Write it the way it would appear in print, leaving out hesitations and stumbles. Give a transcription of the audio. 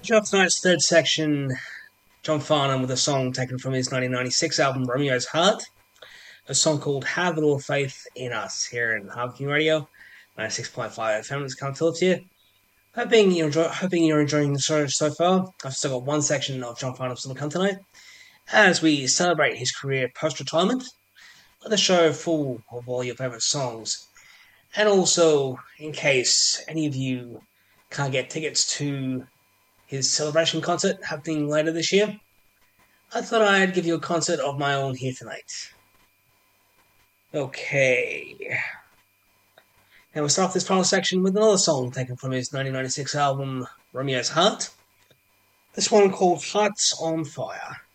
Kicking off tonight's third section, John Farnham with a song taken from his 1996 album Romeo's Heart, a song called Have a Little Faith in Us here in Harvard King Radio, 96.5 FM. It's Callum Phillips here. Hoping you're enjoying the show so far. I've still got one section of John Farnham still to come tonight, as we celebrate his career post-retirement with a show full of all your favourite songs. And also, in case any of you can't get tickets to his celebration concert happening later this year, I thought I'd give you a concert of my own here tonight. Okay. Now we'll start off this final section with another song taken from his 1996 album Romeo's Heart. This one called Hearts on Fire.